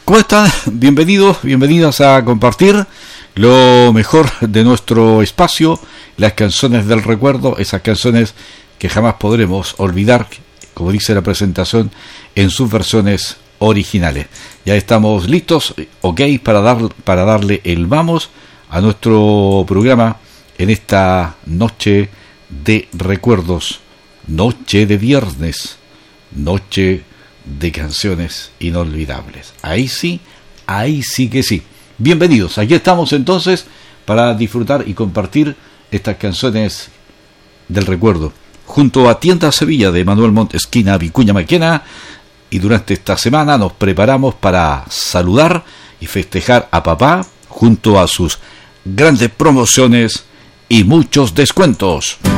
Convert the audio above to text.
¿Cómo están? Bienvenidos a compartir lo mejor de nuestro espacio, las canciones del recuerdo, esas canciones que jamás podremos olvidar, como dice la presentación, en sus versiones originales. Ya estamos listos, ok, para darle el vamos a nuestro programa en esta noche de recuerdos, noche de viernes, noche de canciones inolvidables. Ahí sí que sí. Bienvenidos, aquí estamos entonces para disfrutar y compartir estas canciones del recuerdo junto a Tienda Sevilla de Manuel Montt, esquina Vicuña Maquena. Y durante esta semana nos preparamos para saludar y festejar a papá junto a sus grandes promociones y muchos descuentos.